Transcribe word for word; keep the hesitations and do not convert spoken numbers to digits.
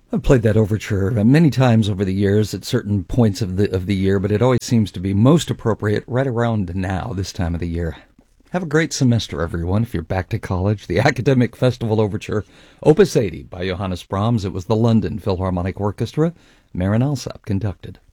I've played that overture many times over the years at certain points of the of the year, but it always seems to be most appropriate right around now, this time of the year. Have a great semester, everyone. If you're back to college, the Academic Festival Overture, Opus eighty by Johannes Brahms. It was the London Philharmonic Orchestra. Marin Alsop conducted.